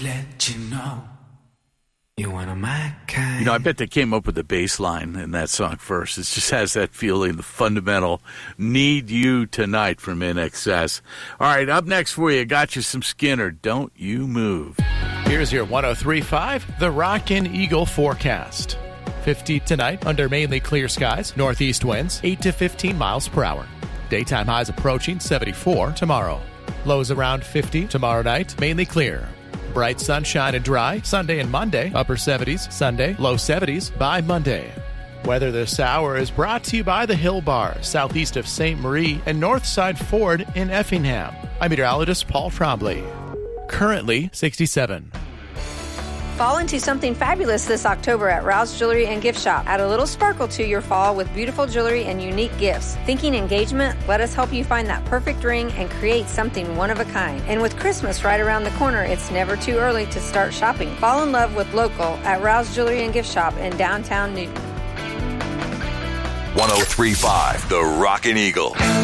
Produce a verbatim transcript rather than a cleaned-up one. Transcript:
let you know you're one of my kind. You know, I bet they came up with the bass line in that song first. It just has that feeling, the fundamental Need You Tonight from I N X S. All right, up next for you, got you some Skinner, Don't You Move. Here's your one oh three point five, the Rockin' Eagle forecast. fifty tonight under mainly clear skies, northeast winds eight to fifteen miles per hour. Daytime highs approaching seventy-four tomorrow. Lows around fifty tomorrow night, mainly clear. Bright sunshine and dry Sunday and Monday, upper seventies Sunday, low seventies by Monday. Weather this hour is brought to you by the Hill Bar, southeast of Saint Marie and Northside Ford in Effingham. I'm meteorologist Paul Trombley. Currently sixty-seven. Fall into something fabulous this October at Rouse Jewelry and Gift Shop. Add a little sparkle to your fall with beautiful jewelry and unique gifts. Thinking engagement? Let us help you find that perfect ring and create something one of a kind. And with Christmas right around the corner, it's never too early to start shopping. Fall in love with local at Rouse Jewelry and Gift Shop in downtown Newton. one oh three point five, the Rockin' Eagle.